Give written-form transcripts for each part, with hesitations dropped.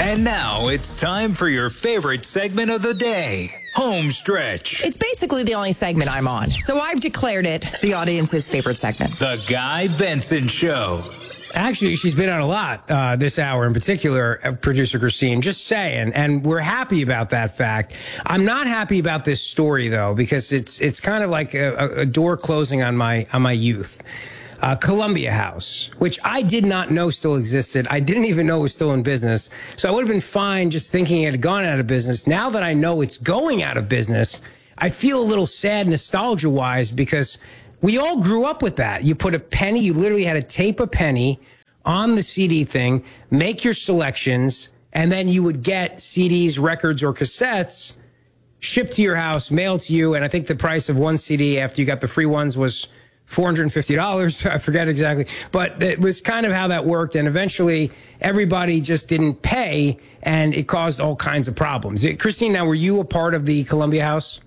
And now it's time for your favorite segment of the day, Home Stretch. It's basically the only segment I'm on, so I've declared it the audience's favorite segment. The Guy Benson Show. Actually, she's been on a lot this hour in particular, producer Christine, just saying, and we're happy about that fact. I'm not happy about this story, though, because it's kind of like a door closing on my youth. Columbia House, which I did not know still existed. I didn't even know it was still in business. So I would have been fine just thinking it had gone out of business. Now that I know it's going out of business, I feel a little sad nostalgia-wise because we all grew up with that. You put a penny, you literally had to tape a penny on the CD thing, make your selections, and then you would get CDs, records, or cassettes shipped to your house, mailed to you. And I think the price of one CD after you got the free ones was $450. I forget exactly, but it was kind of how that worked. And eventually everybody just didn't pay and it caused all kinds of problems. Christine, now were you a part of the Columbia House?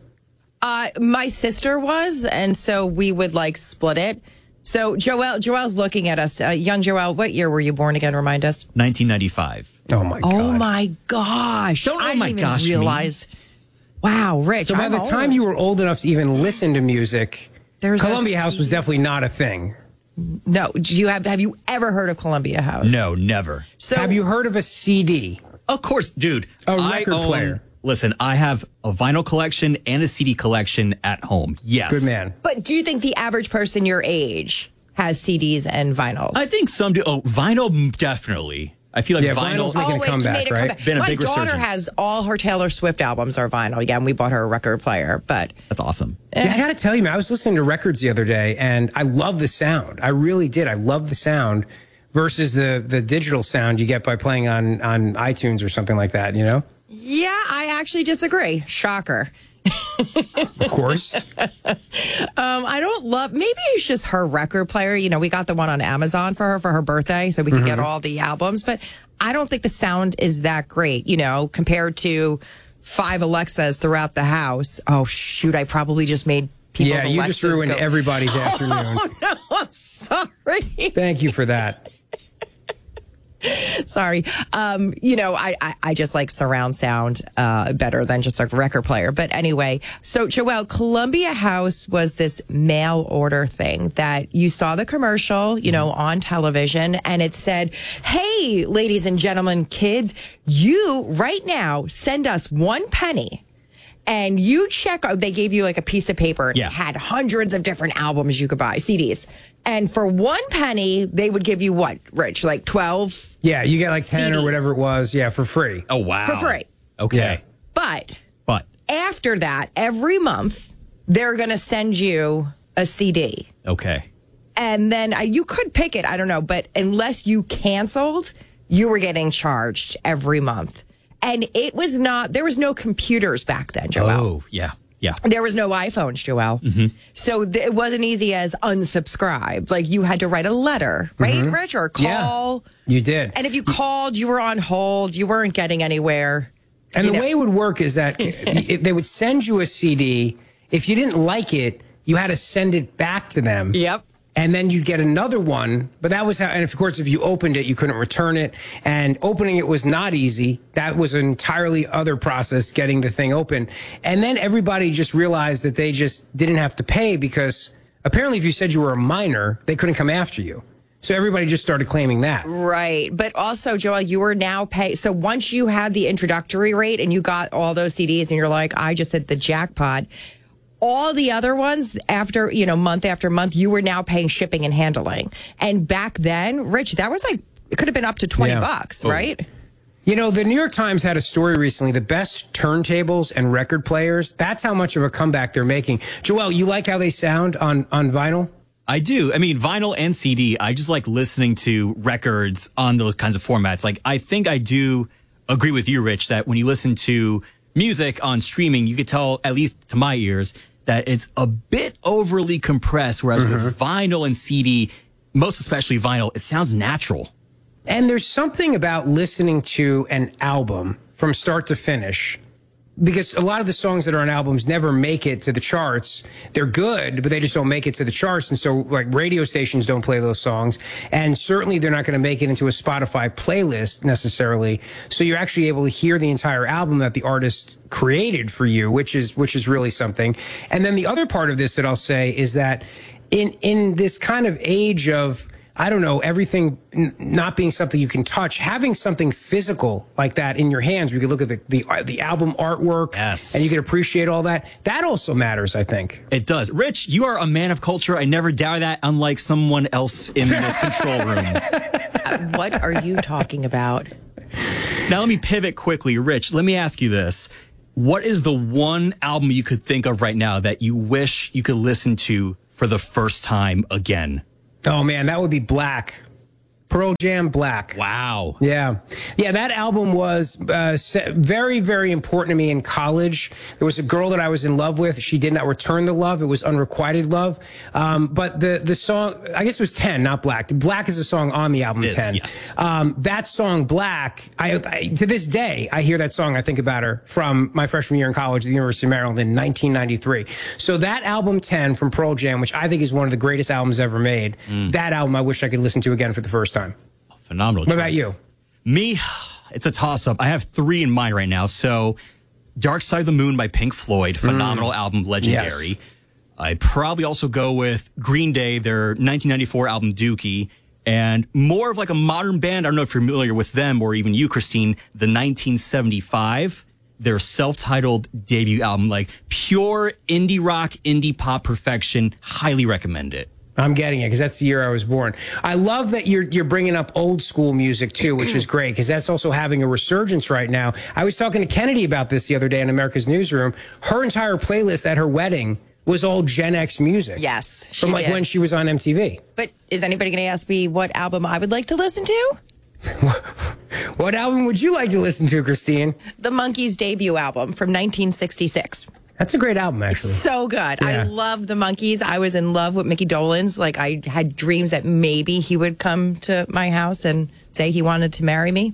My sister was, and so we would like split it. So Joelle's looking at us. Young Joelle, what year were you born again? Remind us. 1995. Oh my God. Oh my gosh. Don't I didn't even realize. Wow, Rich. So by the time you were old enough to even listen to music, Columbia House was definitely not a thing. No. Have you ever heard of Columbia House? No, never. So have you heard of a CD? Of course, dude. A record player. Listen, I have a vinyl collection and a CD collection at home. Yes. Good man. But do you think the average person your age has CDs and vinyls? I think some do. Oh, vinyl, definitely. I feel like vinyl's making a comeback, right? Been a My big daughter resurgence. has all her Taylor Swift albums are vinyl. Yeah, and we bought her a record player, but That's awesome. Yeah, I got to tell you, man, I was listening to records the other day, and I love the sound. I really did. I love the sound versus the digital sound you get by playing on iTunes or something like that, you know? yeah, I actually disagree. Shocker. Of course. I don't love, maybe it's just her record player. You know, we got the one on Amazon for her birthday so we could get all the albums, but I don't think the sound is that great, you know, compared to 5 Alexas throughout the house. Oh, shoot, I probably just made people's Yeah, you just Alexas ruined everybody's afternoon. Oh, no, I'm sorry. Thank you for that. Sorry. You know, I just like surround sound better than just a record player. But anyway, so Joelle, Columbia House was this mail order thing that you saw the commercial, you know, on television, and it said, hey, ladies and gentlemen, kids, you right now send us 1 penny. And you check, they gave you like a piece of paper. Yeah. It had hundreds of different albums you could buy, CDs. And for 1 penny, they would give you what, Rich? Like 12? Yeah, you get like 10 CDs. or whatever it was. Yeah, for free. Oh, wow. For free. Okay. Yeah. But But after that, every month, they're going to send you a CD. okay. And then you could pick it, I don't know, but unless you canceled, you were getting charged every month. And it was not, there was no computers back then, Joelle. Oh, yeah. Yeah. There was no iPhones, Joelle. Mm-hmm. So it wasn't easy as unsubscribe. Like you had to write a letter, right, Rich? Or call. Yeah, you did. And if you called, you were on hold. You weren't getting anywhere. And the way it would work is that they would send you a CD. If you didn't like it, you had to send it back to them. Yep. And then you'd get another one. But that was how, and of course, if you opened it, you couldn't return it. And opening it was not easy. That was an entirely other process, getting the thing open. And then everybody just realized that they just didn't have to pay because apparently if you said you were a minor, they couldn't come after you. So everybody just started claiming that. Right. But also, Joelle, you were now pay. So once you had the introductory rate and you got all those CDs and you're like, I just hit the jackpot. All the other ones, after, you know, month after month, you were now paying shipping and handling. And back then, Rich, that was like, it could have been up to $20, right? You know, the New York Times had a story recently, the best turntables and record players. That's how much of a comeback they're making. Joelle, you like how they sound on vinyl? I do. I mean, vinyl and CD, I just like listening to records on those kinds of formats. Like, I think I do agree with you, Rich, that when you listen to music on streaming, you could tell, at least to my ears, that it's a bit overly compressed, whereas with vinyl and CD, most especially vinyl, it sounds natural. And there's something about listening to an album from start to finish because a lot of the songs that are on albums never make it to the charts. They're good, but they just don't make it to the charts. And so like radio stations don't play those songs. And certainly they're not going to make it into a Spotify playlist necessarily. So you're actually able to hear the entire album that the artist created for you, which is really something. And then the other part of this that I'll say is that in this kind of age of, I don't know, everything not being something you can touch, having something physical like that in your hands, where you can look at the album artwork, yes, and you can appreciate all that. That also matters, I think. It does. Rich, you are a man of culture. I never doubt that, unlike someone else in this control room. What are you talking about? Now let me pivot quickly. Rich, let me ask you this. What is the one album you could think of right now that you wish you could listen to for the first time again? Oh, man, that would be Black. Pearl Jam, Black. Wow. Yeah. Yeah, that album was very, very important to me in college. There was a girl that I was in love with. She did not return the love. It was unrequited love. But the song, I guess it was 10, not Black. Black is a song on the album 10. Yes. That song, Black, I to this day, I hear that song. I think about her from my freshman year in college at the University of Maryland in 1993. So that album 10 from Pearl Jam, which I think is one of the greatest albums ever made, that album I wish I could listen to again for the first time. Phenomenal. What about you? Me, it's a toss-up. I have three in mind right now. So, Dark Side of the Moon by Pink Floyd, phenomenal album, legendary. Yes. I'd probably also go with Green Day, their 1994 album Dookie, and more of like a modern band. I don't know if you're familiar with them or even you, Christine, the 1975, their self-titled debut album, like pure indie rock, indie pop perfection. Highly recommend it. I'm getting it because that's the year I was born. I love that you're bringing up old school music too, which is great because that's also having a resurgence right now. I was talking to Kennedy about this the other day in America's Newsroom. Her entire playlist at her wedding was all Gen X music. Yes, she from like did. when she was on MTV. But is anybody going to ask me what album I would like to listen to? What album would you like to listen to, Christine? The Monkees' debut album from 1966. That's a great album, actually. So good. Yeah. I love the Monkees. I was in love with Mickey Dolenz. Like, I had dreams that maybe he would come to my house and say he wanted to marry me.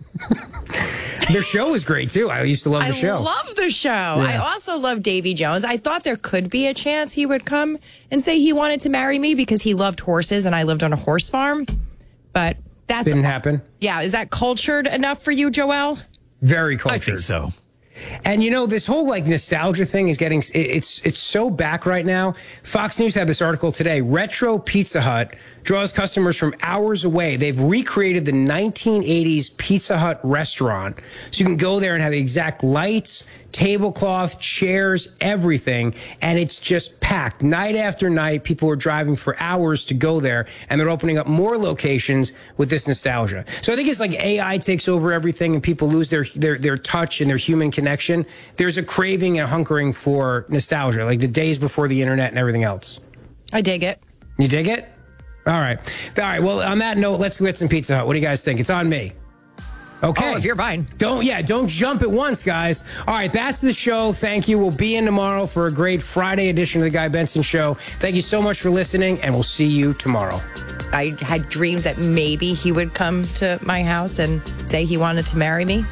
Their show was great, too. I used to love the show. I love the show. Yeah. I also love Davy Jones. I thought there could be a chance he would come and say he wanted to marry me because he loved horses and I lived on a horse farm. But that's... Didn't happen? Yeah. Is that cultured enough for you, Joel? Very cultured. I think so. And you know, this whole like nostalgia thing is getting, it's so back right now. Fox News had this article today. Retro Pizza Hut draws customers from hours away. They've recreated the 1980s Pizza Hut restaurant. So you can go there and have the exact lights, tablecloth, chairs, everything. And it's just packed. Night after night, people are driving for hours to go there. And they're opening up more locations with this nostalgia. So I think it's like AI takes over everything and people lose their touch and their human connection. There's a craving and a hunkering for nostalgia, like the days before the internet and everything else. I dig it. You dig it? All right. Well, on that note, let's get some Pizza Hut. What do you guys think? It's on me. Okay. Oh, if you're buying. Don't jump at once, guys. All right, that's the show. Thank you. We'll be in tomorrow for a great Friday edition of the Guy Benson Show. Thank you so much for listening, and we'll see you tomorrow. I had dreams that maybe he would come to my house and say he wanted to marry me.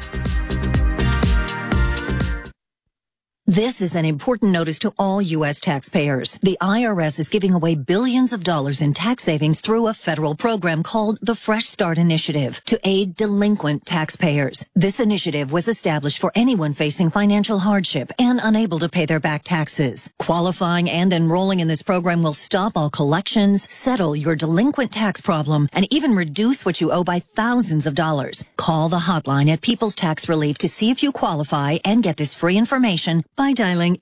This is an important notice to all U.S. taxpayers. The IRS is giving away billions of dollars in tax savings through a federal program called the Fresh Start Initiative to aid delinquent taxpayers. This initiative was established for anyone facing financial hardship and unable to pay their back taxes. Qualifying and enrolling in this program will stop all collections, settle your delinquent tax problem, and even reduce what you owe by thousands of dollars. Call the hotline at People's Tax Relief to see if you qualify and get this free information by dialing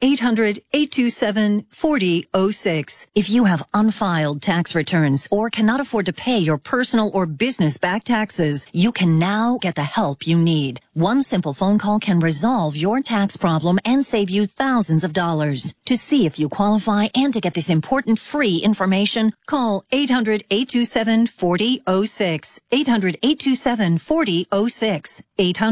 800-827-4006. If you have unfiled tax returns or cannot afford to pay your personal or business back taxes, you can now get the help you need. One simple phone call can resolve your tax problem and save you thousands of dollars. To see if you qualify and to get this important free information, call 800-827-4006. 800-827-4006.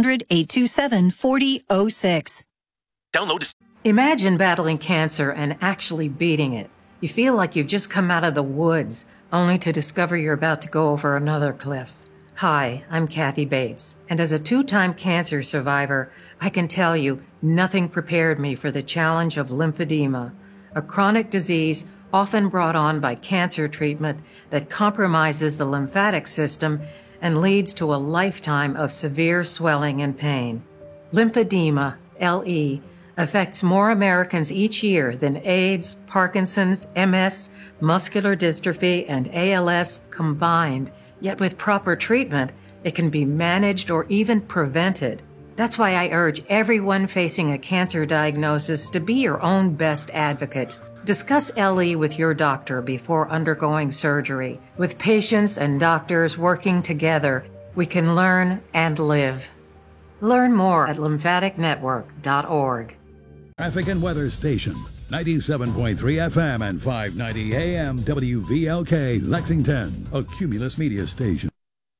800-827-4006. Download this. Imagine battling cancer and actually beating it. You feel like you've just come out of the woods, only to discover you're about to go over another cliff. Hi, I'm Kathy Bates, and as a 2-time cancer survivor, I can tell you nothing prepared me for the challenge of lymphedema, a chronic disease often brought on by cancer treatment that compromises the lymphatic system and leads to a lifetime of severe swelling and pain. Lymphedema, LE, affects more Americans each year than AIDS, Parkinson's, MS, muscular dystrophy, and ALS combined. Yet with proper treatment, it can be managed or even prevented. That's why I urge everyone facing a cancer diagnosis to be your own best advocate. Discuss LE with your doctor before undergoing surgery. With patients and doctors working together, we can learn and live. Learn more at lymphaticnetwork.org. Traffic and weather station, 97.3 FM and 590 AM WVLK, Lexington, a Cumulus media station.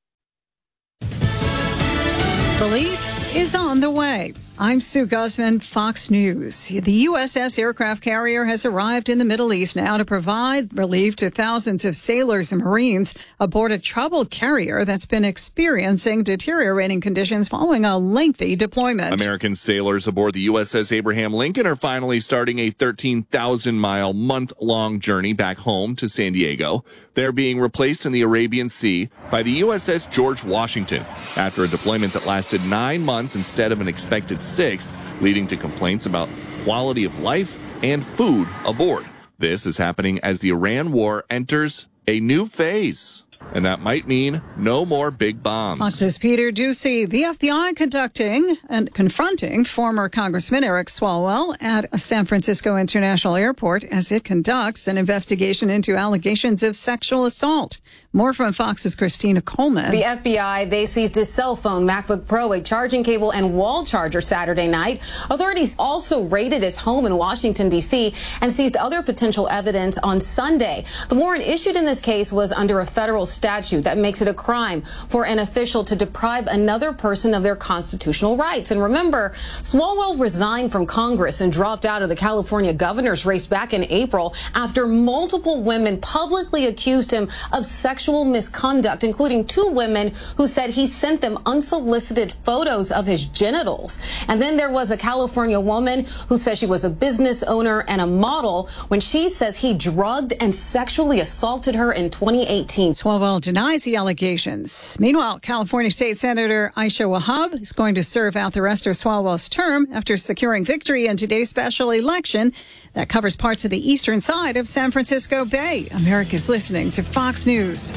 Relief is on the way. I'm Sue Guzman, Fox News. The USS aircraft carrier has arrived in the Middle East now to provide relief to thousands of sailors and Marines aboard a troubled carrier that's been experiencing deteriorating conditions following a lengthy deployment. American sailors aboard the USS Abraham Lincoln are finally starting a 13,000-mile, month-long journey back home to San Diego. They're being replaced in the Arabian Sea by the USS George Washington after a deployment that lasted 9 months instead of an expected 6, leading to complaints about quality of life and food aboard. This is happening as the Iran war enters a new phase. And that might mean no more big bombs. Fox's Peter Doocy. The FBI conducting and confronting former Congressman Eric Swalwell at a San Francisco International Airport as it conducts an investigation into allegations of sexual assault. More from Fox's Christina Coleman. The FBI, they seized his cell phone, MacBook Pro, a charging cable, and wall charger Saturday night. Authorities also raided his home in Washington, D.C., and seized other potential evidence on Sunday. The warrant issued in this case was under a federal statute that makes it a crime for an official to deprive another person of their constitutional rights. And remember, Swalwell resigned from Congress and dropped out of the California governor's race back in April after multiple women publicly accused him of sexual misconduct, including 2 women who said he sent them unsolicited photos of his genitals. And then there was a California woman who says she was a business owner and a model when she says he drugged and sexually assaulted her in 2018. Swalwell denies the allegations. Meanwhile, California State Senator Aisha Wahab is going to serve out the rest of Swalwell's term after securing victory in today's special election that covers parts of the eastern side of San Francisco Bay. America's listening to Fox News.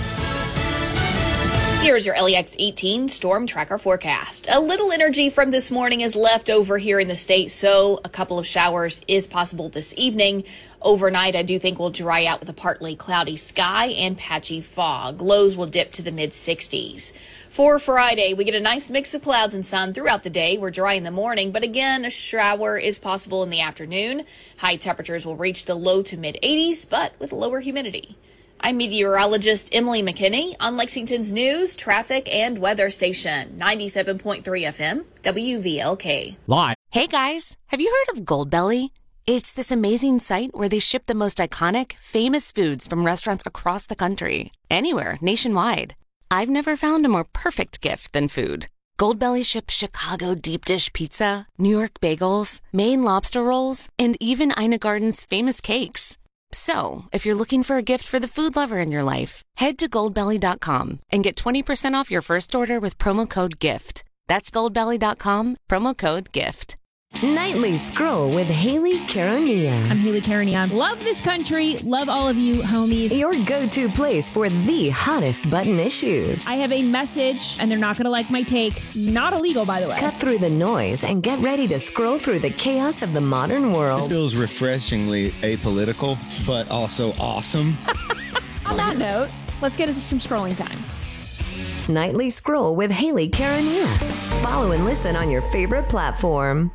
Here's your LEX 18 storm tracker forecast. A little energy from this morning is left over here in the state, so a couple of showers is possible this evening. Overnight, I do think we'll dry out with a partly cloudy sky and patchy fog. Lows will dip to the mid-60s. For Friday, we get a nice mix of clouds and sun throughout the day. We're dry in the morning, but again, a shower is possible in the afternoon. High temperatures will reach the low to mid-80s, but with lower humidity. I'm meteorologist Emily McKinney on Lexington's news, traffic, and weather station, 97.3 FM, WVLK. Live. Hey guys, have you heard of Goldbelly? It's this amazing site where they ship the most iconic, famous foods from restaurants across the country, anywhere, nationwide. I've never found a more perfect gift than food. Goldbelly ships Chicago deep dish pizza, New York bagels, Maine lobster rolls, and even Ina Garden's famous cakes. So, if you're looking for a gift for the food lover in your life, head to goldbelly.com and get 20% off your first order with promo code GIFT. That's goldbelly.com, promo code GIFT. Nightly Scroll with Haley Caronia. I'm Haley Caronia. Love this country. Love all of you, homies. Your go-to place for the hottest button issues. I have a message, and they're not going to like my take. Not illegal, by the way. Cut through the noise and get ready to scroll through the chaos of the modern world. This feels refreshingly apolitical, but also awesome. On that note, let's get into some scrolling time. Nightly Scroll with Haley Caronia. Follow and listen on your favorite platform.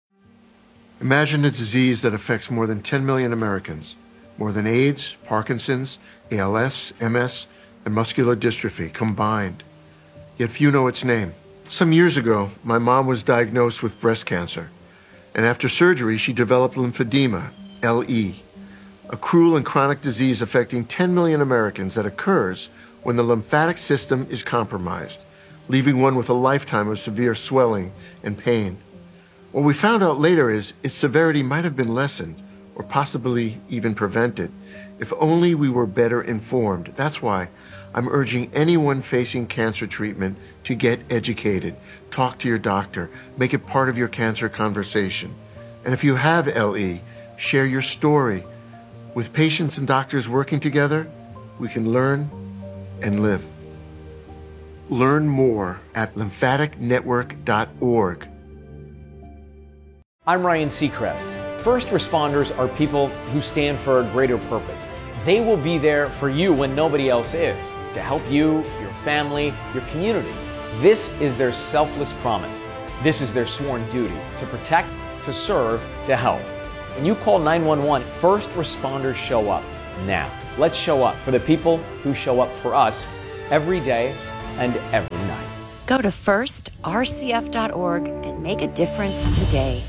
Imagine a disease that affects more than 10 million Americans, more than AIDS, Parkinson's, ALS, MS, and muscular dystrophy combined. Yet few know its name. Some years ago, my mom was diagnosed with breast cancer, and after surgery, she developed lymphedema, LE, a cruel and chronic disease affecting 10 million Americans that occurs when the lymphatic system is compromised, leaving one with a lifetime of severe swelling and pain. What we found out later is its severity might have been lessened or possibly even prevented if only we were better informed. That's why I'm urging anyone facing cancer treatment to get educated. Talk to your doctor. Make it part of your cancer conversation. And if you have LE, share your story. With patients and doctors working together, we can learn and live. Learn more at lymphaticnetwork.org. I'm Ryan Seacrest. First responders are people who stand for a greater purpose. They will be there for you when nobody else is, to help you, your family, your community. This is their selfless promise. This is their sworn duty to protect, to serve, to help. When you call 911, first responders show up now. Let's show up for the people who show up for us every day and every night. Go to firstrcf.org and make a difference today.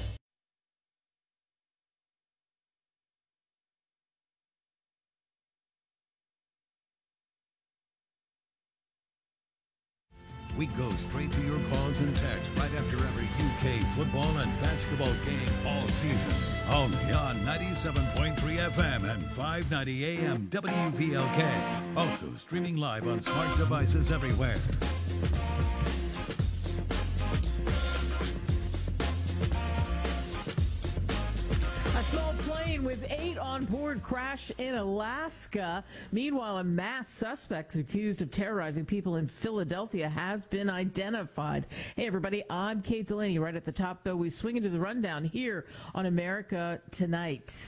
We go straight to your calls and texts right after every UK football and basketball game all season. Only on 97.3 FM and 590 AM WVLK. Also streaming live on smart devices everywhere. A small plane with 8 on board crashed in Alaska. Meanwhile, a masked suspect accused of terrorizing people in Philadelphia has been identified. Hey, everybody, I'm Kate Delaney. Right at the top, though, we swing into the rundown here on America Tonight.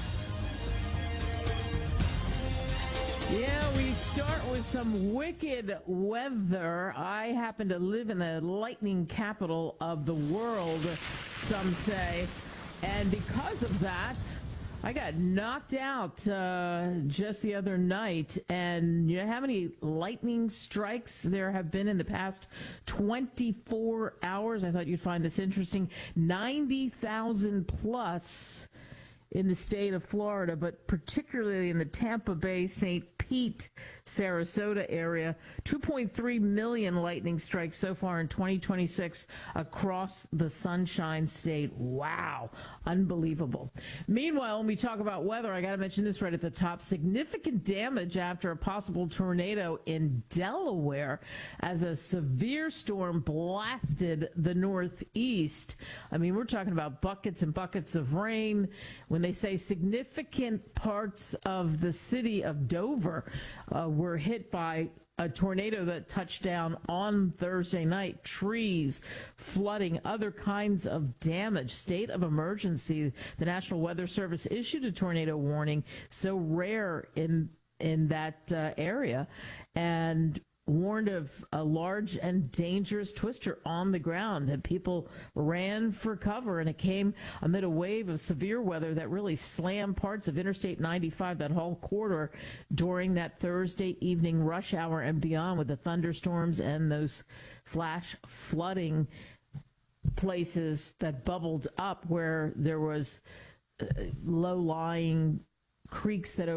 Yeah, we start with some wicked weather. I happen to live in the lightning capital of the world, some say. And because of that, I got knocked out just the other night. And you know how many lightning strikes there have been in the past 24 hours? I thought you'd find this interesting. 90,000 plus in the state of Florida, but particularly in the Tampa Bay, St. Pete, Sarasota area. 2.3 million lightning strikes so far in 2026 across the Sunshine State. Wow. Unbelievable. Meanwhile, when we talk about weather, I got to mention this right at the top. Significant damage after a possible tornado in Delaware as a severe storm blasted the Northeast. I mean, we're talking about buckets and buckets of rain. When they say significant parts of the city of Dover were hit by a tornado that touched down on Thursday night, trees, flooding, other kinds of damage, state of emergency. The National Weather Service issued a tornado warning, so rare in that area, and warned of a large and dangerous twister on the ground, and people ran for cover, and it came amid a wave of severe weather that really slammed parts of Interstate 95, that whole corridor, during that Thursday evening rush hour and beyond, with the thunderstorms and those flash flooding places that bubbled up where there was low-lying creeks that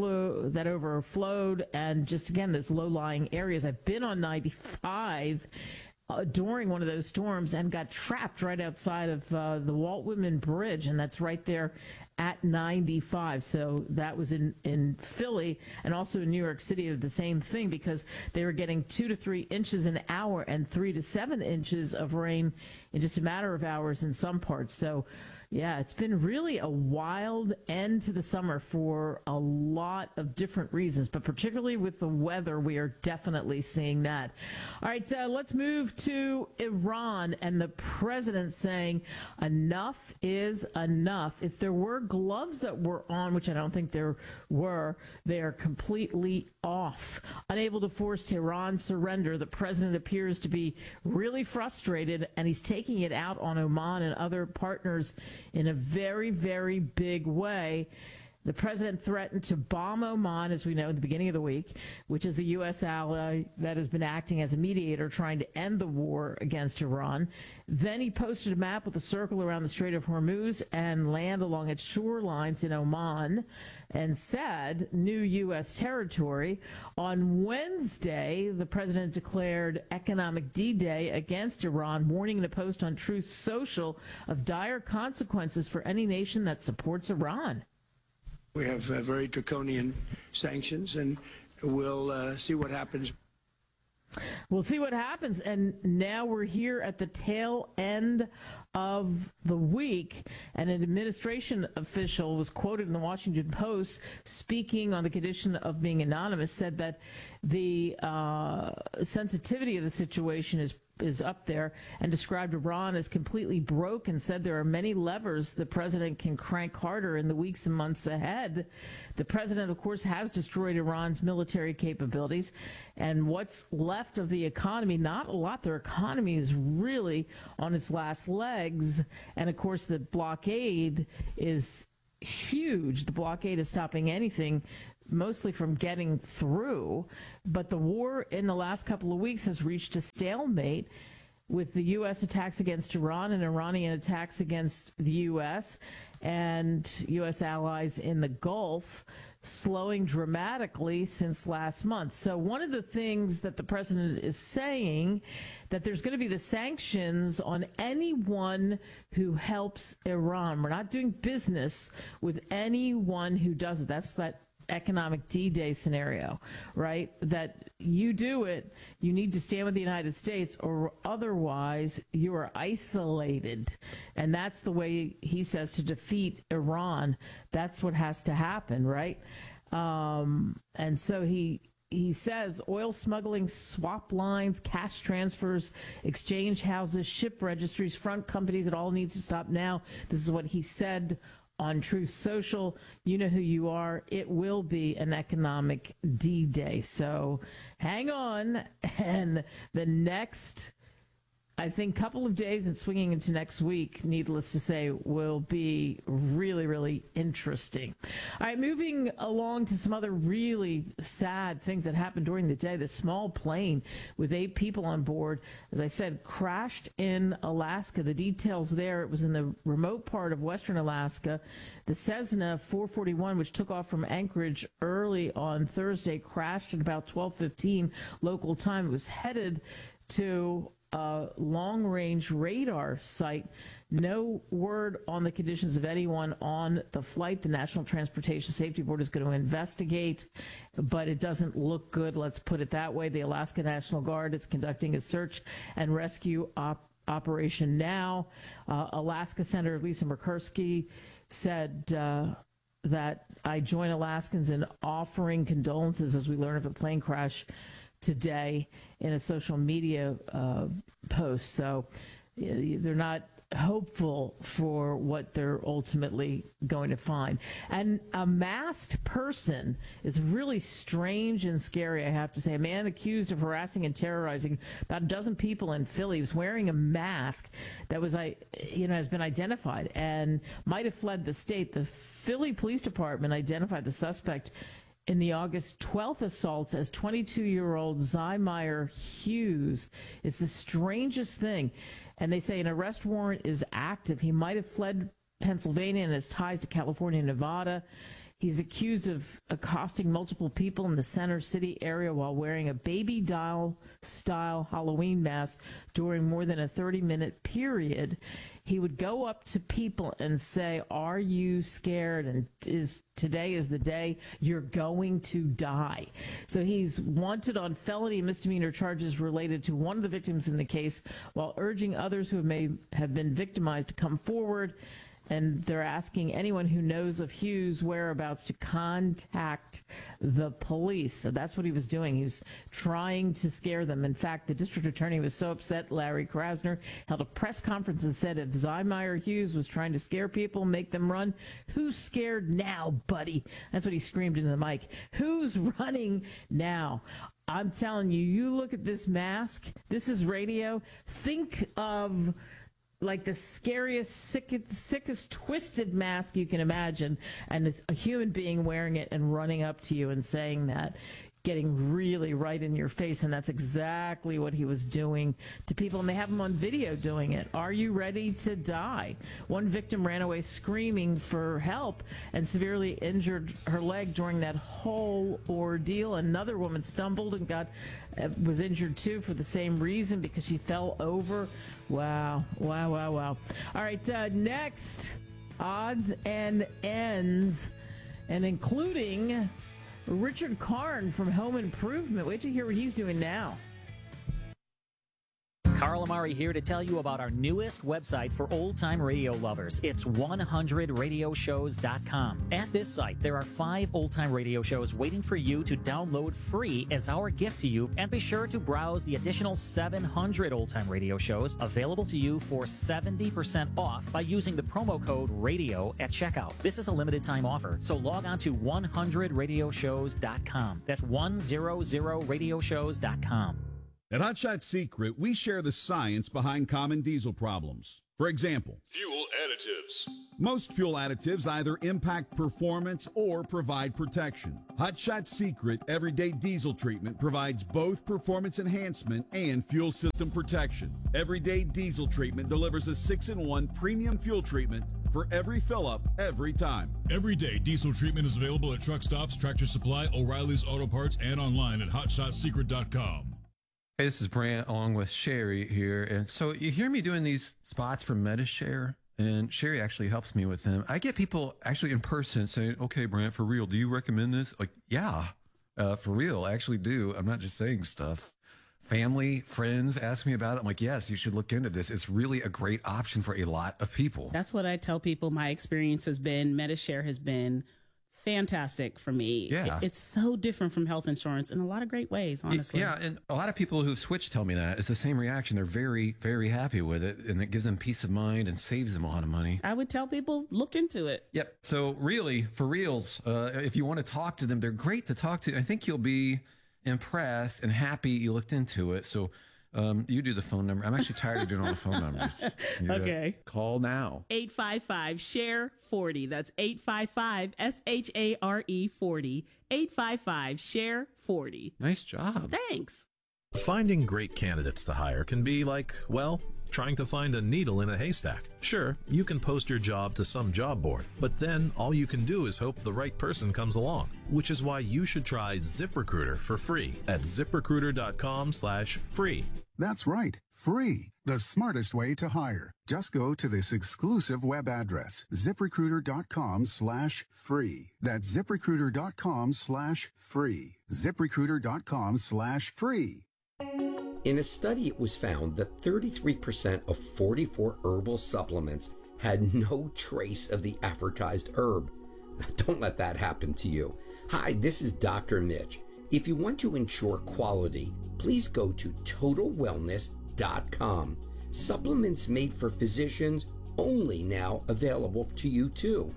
overflowed, and just again those low-lying areas. I've been on 95 during one of those storms and got trapped right outside of the Walt Whitman Bridge, and that's right there at 95. So that was in Philly, and also in New York City did the same thing, because they were getting 2 to 3 inches an hour and 3 to 7 inches of rain in just a matter of hours in some parts. So yeah, it's been really a wild end to the summer for a lot of different reasons, but particularly with the weather, we are definitely seeing that. All right, let's move to Iran and the president saying enough is enough. If there were gloves that were on, which I don't think there were, they are completely off. Unable to force Tehran's surrender, the president appears to be really frustrated, and he's taking it out on Oman and other partners in a very, very big way. The president threatened to bomb Oman, as we know, at the beginning of the week, which is a U.S. ally that has been acting as a mediator trying to end the war against Iran. Then he posted a map with a circle around the Strait of Hormuz and land along its shorelines in Oman and said new U.S. territory. On Wednesday, the president declared economic D-Day against Iran, warning in a post on Truth Social of dire consequences for any nation that supports Iran. We have very draconian sanctions, and we'll see what happens. We'll see what happens. And now we're here at the tail end of the week, and an administration official was quoted in the Washington Post speaking on the condition of being anonymous, said that the sensitivity of the situation is up there, and described Iran as completely broke and said there are many levers the president can crank harder in the weeks and months ahead. The president, of course, has destroyed Iran's military capabilities, and what's left of the economy, not a lot. Their economy is really on its last legs, and of course the blockade is huge. The blockade is stopping anything mostly from getting through, but the war in the last couple of weeks has reached a stalemate with the U.S. attacks against Iran and Iranian attacks against the U.S. and U.S. allies in the Gulf slowing dramatically since last month. So one of the things that the president is saying, that there's going to be the sanctions on anyone who helps Iran. We're not doing business with anyone who does it. That's that economic D-Day scenario, right? That you do it, you need to stand with the United States, or otherwise you are isolated. And that's the way, he says, to defeat Iran. That's what has to happen, right? And so he says oil smuggling, swap lines, cash transfers, exchange houses, ship registries, front companies, it all needs to stop now. This is what he said on Truth Social. You know who you are. It will be an economic D-Day. So hang on. And the next, I think, couple of days and swinging into next week, needless to say, will be really, really interesting. All right, moving along to some other really sad things that happened during the day. The small plane with 8 people on board, as I said, crashed in Alaska. The details there, it was in the remote part of western Alaska. The Cessna 441, which took off from Anchorage early on Thursday, crashed at about 12:15 local time. It was headed to a long-range radar site. No word on the conditions of anyone on the flight. The National Transportation Safety Board is going to investigate, but it doesn't look good. Let's put it that way. The Alaska National Guard is conducting a search and rescue operation now. Alaska Senator Lisa Murkowski said that I join Alaskans in offering condolences as we learn of the plane crash today in a social media post. So they're not hopeful for what they're ultimately going to find. And a masked person is really strange and scary, I have to say. A man accused of harassing and terrorizing about a dozen people in Philly was wearing a mask that was, has been identified and might have fled the state. The Philly Police Department identified the suspect in the August 12th assaults as 22-year-old Zymire Hughes. It's the strangest thing. And they say an arrest warrant is active. He might have fled Pennsylvania and has ties to California and Nevada. He's accused of accosting multiple people in the Center City area while wearing a baby doll-style Halloween mask during more than a 30-minute period. He would go up to people and say, "Are you scared? And today is the day you're going to die." So he's wanted on felony and misdemeanor charges related to one of the victims in the case, while urging others who may have been victimized to come forward. And they're asking anyone who knows of Hughes' whereabouts to contact the police. So that's what he was doing. He was trying to scare them. In fact, the district attorney was so upset, Larry Krasner held a press conference and said if Zymire Hughes was trying to scare people, make them run, who's scared now, buddy? That's what he screamed into the mic. Who's running now? I'm telling you, you look at this mask. This is radio. Think of like the scariest, sickest, twisted mask you can imagine, and it's a human being wearing it and running up to you and saying that, getting really right in your face, and that's exactly what he was doing to people, and they have him on video doing it. Are you ready to die? One victim ran away screaming for help and severely injured her leg during that whole ordeal. Another woman stumbled and was injured too for the same reason, because she fell over. Wow. All right, next, odds and ends, and including Richard Karn from Home Improvement. Wait to hear what he's doing now. Carl Amari here to tell you about our newest website for old-time radio lovers. It's 100radioshows.com. At this site, there are 5 old-time radio shows waiting for you to download free as our gift to you, and be sure to browse the additional 700 old-time radio shows available to you for 70% off by using the promo code RADIO at checkout. This is a limited-time offer, so log on to 100radioshows.com. That's 100radioshows.com. At Hot Shot Secret, we share the science behind common diesel problems. For example, fuel additives. Most fuel additives either impact performance or provide protection. Hot Shot Secret Everyday Diesel Treatment provides both performance enhancement and fuel system protection. Everyday Diesel Treatment delivers a 6-in-1 premium fuel treatment for every fill-up, every time. Everyday Diesel Treatment is available at truck stops, Tractor Supply, O'Reilly's Auto Parts, and online at HotShotSecret.com. Hey, this is Brant along with Sherry here. And so you hear me doing these spots for MediShare, and Sherry actually helps me with them. I get people actually in person saying, okay, Brant, for real, do you recommend this? Like, yeah, for real, I actually do. I'm not just saying stuff. Family, friends ask me about it. I'm like, yes, you should look into this. It's really a great option for a lot of people. That's what I tell people. My experience has been, MediShare has been fantastic for me. Yeah. It's so different from health insurance in a lot of great ways, honestly. Yeah, and a lot of people who've switched tell me that. It's the same reaction. They're very, very happy with it, and it gives them peace of mind and saves them a lot of money. I would tell people, look into it. Yep. So really, for reals, if you want to talk to them, they're great to talk to. I think you'll be impressed and happy you looked into it. So you do the phone number. I'm actually tired of doing all the phone numbers. Okay. Call now. 855-SHARE-40. That's 855-SHARE-40. 855-SHARE-40. Nice job. Thanks. Finding great candidates to hire can be like, well, trying to find a needle in a haystack. Sure, you can post your job to some job board, but then all you can do is hope the right person comes along, which is why you should try ZipRecruiter for free at ZipRecruiter.com/free. That's right. Free. The smartest way to hire. Just go to this exclusive web address, ZipRecruiter.com/free. That's ZipRecruiter.com/free. ZipRecruiter.com/free. In a study, it was found that 33% of 44 herbal supplements had no trace of the advertised herb. Now, don't let that happen to you. Hi, this is Dr. Mitch. If you want to ensure quality, please go to TotalWellness.com. Supplements made for physicians, only now available to you too.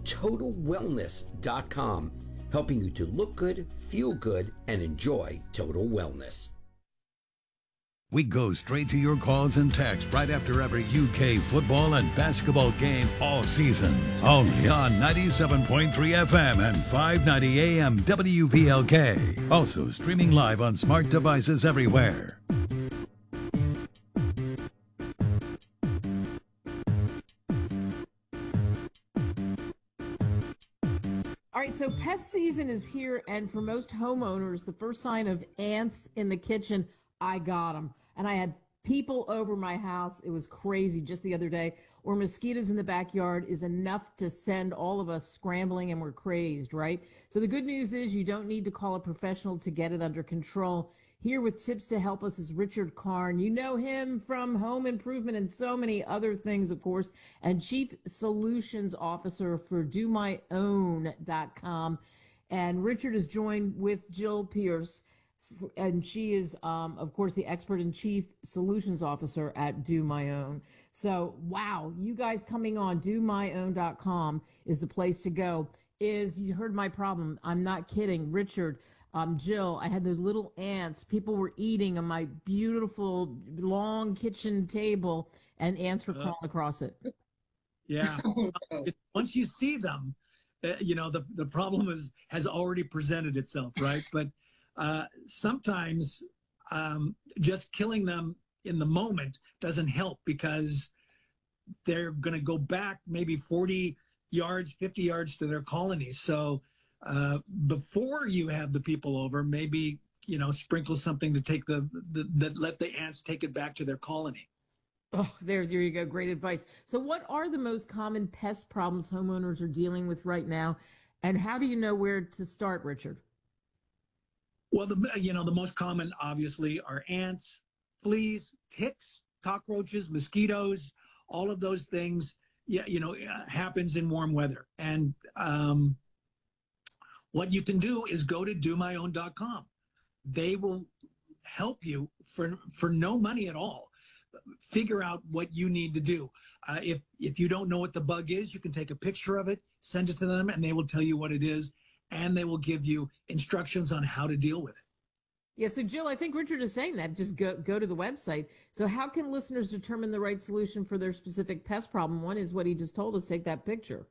TotalWellness.com, helping you to look good, feel good, and enjoy total wellness. We go straight to your calls and texts right after every UK football and basketball game all season. Only on 97.3 FM and 590 AM WVLK. Also streaming live on smart devices everywhere. All right, so pest season is here, and for most homeowners, the first sign of ants in the kitchen, I got them. And I had people over my house. It was crazy just the other day. Or mosquitoes in the backyard is enough to send all of us scrambling, and we're crazed, right? So the good news is you don't need to call a professional to get it under control. Here with tips to help us is Richard Karn. You know him from Home Improvement and so many other things, of course, and Chief Solutions Officer for DoMyOwn.com. And Richard is joined with Jill Pierce, and she is, of course, the expert and chief solutions officer at Do My Own. So, wow, you guys coming on DoMyOwn.com is the place to go. You heard my problem. I'm not kidding. Richard, Jill, I had the little ants. People were eating on my beautiful long kitchen table, and ants were crawling across it. Yeah. Once you see them, the problem has already presented itself, right? But sometimes just killing them in the moment doesn't help, because they're going to go back maybe 40 yards, 50 yards to their colonies. So before you have the people over, maybe, sprinkle something to take let the ants take it back to their colony. Oh, there you go. Great advice. So what are the most common pest problems homeowners are dealing with right now? And how do you know where to start, Richard? Well, the most common, obviously, are ants, fleas, ticks, cockroaches, mosquitoes, all of those things, happens in warm weather. And what you can do is go to domyown.com. They will help you for no money at all. Figure out what you need to do. If you don't know what the bug is, you can take a picture of it, send it to them, and they will tell you what it is, and they will give you instructions on how to deal with it. Yeah, so Jill, I think Richard is saying that. Just go to the website. So how can listeners determine the right solution for their specific pest problem? One is what he just told us, take that picture.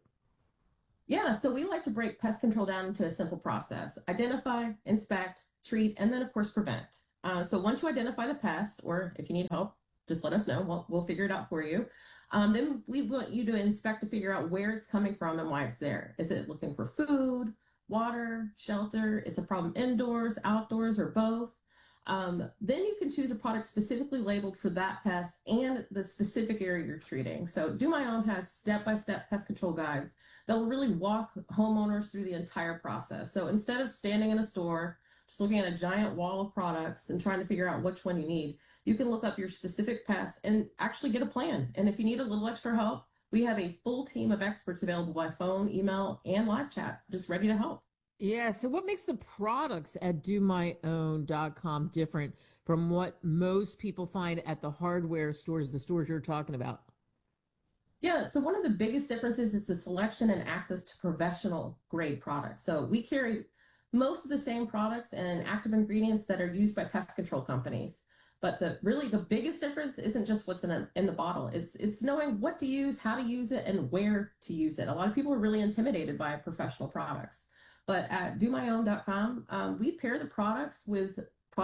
Yeah, so we like to break pest control down into a simple process. Identify, inspect, treat, and then, of course, prevent. So once you identify the pest, or if you need help, just let us know. We'll figure it out for you. Then we want you to inspect to figure out where it's coming from and why it's there. Is it looking for food, water, shelter? Is the problem indoors, outdoors, or both? Then you can choose a product specifically labeled for that pest and the specific area you're treating. So Do My Own has step-by-step pest control guides that will really walk homeowners through the entire process. So instead of standing in a store, just looking at a giant wall of products and trying to figure out which one you need, you can look up your specific pest and actually get a plan. And if you need a little extra help, we have a full team of experts available by phone, email, and live chat, just ready to help. Yeah, so what makes the products at domyown.com different from what most people find at the hardware stores, the stores you're talking about? Yeah, so one of the biggest differences is the selection and access to professional grade products. So we carry most of the same products and active ingredients that are used by pest control companies. But the biggest difference isn't just what's in the bottle. It's knowing what to use, how to use it, and where to use it. A lot of people are really intimidated by professional products. But at domyown.com, we pair the products with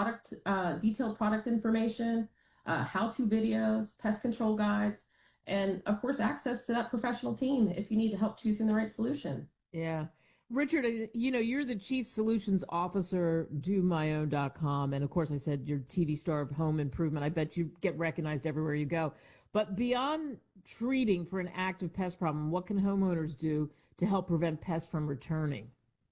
detailed product information, how-to videos, pest control guides, and of course, access to that professional team if you need help choosing the right solution. Yeah. Richard, you're the Chief Solutions Officer, domyown.com. And of course, I said you're TV star of home improvement. I bet you get recognized everywhere you go. But beyond treating for an active pest problem, what can homeowners do to help prevent pests from returning?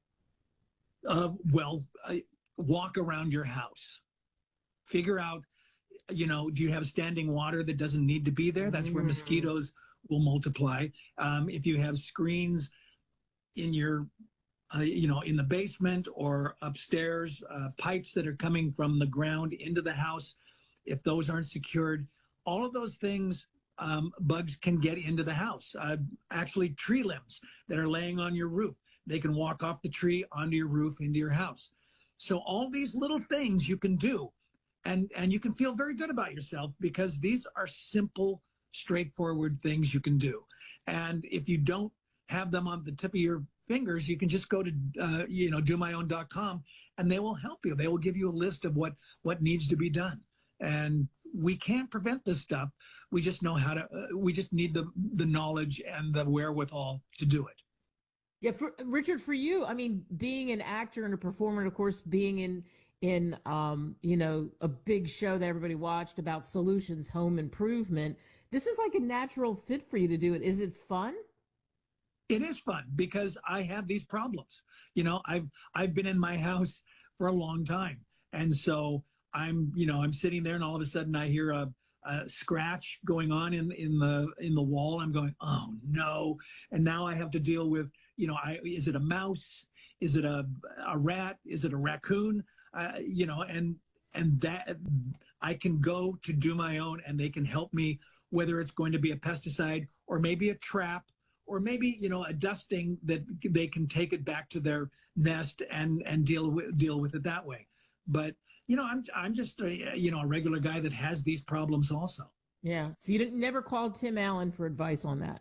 Walk around your house. Figure out, do you have standing water that doesn't need to be there? That's where mosquitoes will multiply. If you have screens in your, in the basement or upstairs, pipes that are coming from the ground into the house, if those aren't secured, all of those things, bugs can get into the house. Actually, tree limbs that are laying on your roof, they can walk off the tree onto your roof into your house. So all these little things you can do, and you can feel very good about yourself because these are simple, straightforward things you can do. And if you don't have them on the tip of your fingers, you can just go to domyown.com and they will help you. They will give you a list of what needs to be done. And we can't prevent this stuff. We just know how to. We just need the knowledge and the wherewithal to do it. Yeah, Richard, for you, I mean, being an actor and a performer, and of course, being in a big show that everybody watched about solutions, home improvement, this is like a natural fit for you to do it. Is it fun? It is fun because I have these problems. I've been in my house for a long time, and so I'm sitting there, and all of a sudden I hear a scratch going on in the wall. I'm going, oh no! And now I have to deal with, is it a mouse? Is it a rat? Is it a raccoon? And that I can go to Do My Own, and they can help me, whether it's going to be a pesticide or maybe a trap or maybe, a dusting that they can take it back to their nest and deal with it that way. But, I'm just, a regular guy that has these problems also. Yeah. So you never called Tim Allen for advice on that.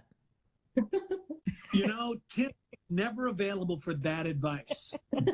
Tim never available for that advice.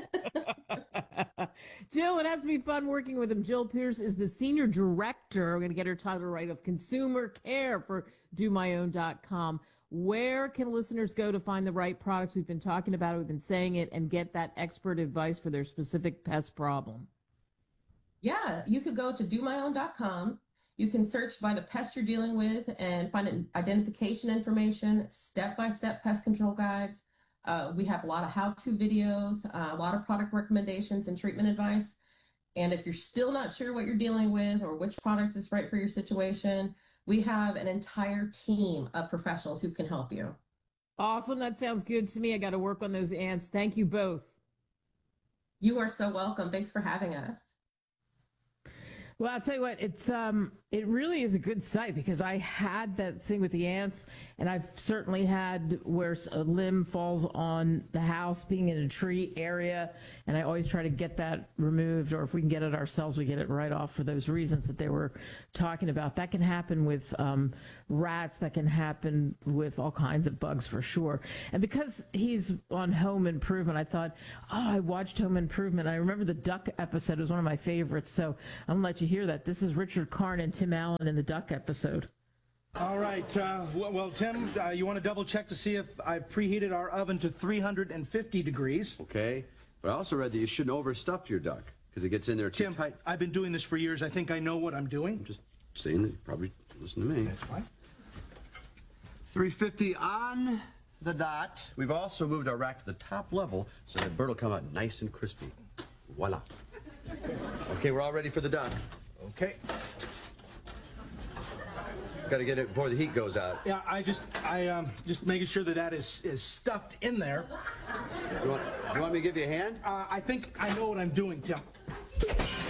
Jill, it has to be fun working with him. Jill Pierce is the senior director. We're going to get her title right, of consumer care for DoMyOwn.com. Where can listeners go to find the right products? We've been talking about it, we've been saying it, and get that expert advice for their specific pest problem. Yeah, you could go to DoMyOwn.com. You can search by the pest you're dealing with and find identification information, step-by-step pest control guides. We have a lot of how-to videos, a lot of product recommendations and treatment advice. And if you're still not sure what you're dealing with or which product is right for your situation, we have an entire team of professionals who can help you. Awesome. That sounds good to me. I got to work on those ants. Thank you both. You are so welcome. Thanks for having us. Well, I'll tell you what, it really is a good site, because I had that thing with the ants, and I've certainly had where a limb falls on the house, being in a tree area, and I always try to get that removed, or if we can get it ourselves, we get it right off for those reasons that they were talking about. That can happen with rats, that can happen with all kinds of bugs for sure. And because he's on Home Improvement, I thought, I watched Home Improvement. I remember the duck episode was one of my favorites, so I'm going to let you hear that. This is Richard Karn and Tim Allen in the duck episode. All right. Well, Tim, you want to double check to see if I've preheated our oven to 350 degrees. Okay. But I also read that you shouldn't overstuff your duck because it gets in there too tight. I've been doing this for years. I think I know what I'm doing. I'm just saying that you probably listen to me. That's fine. 350 on the dot. We've also moved our rack to the top level so that bird will come out nice and crispy. Voila. Okay, we're all ready for the duck. Okay. Got to get it before the heat goes out. Yeah, I just making sure that is stuffed in there. You want me to give you a hand? I think I know what I'm doing, Tim.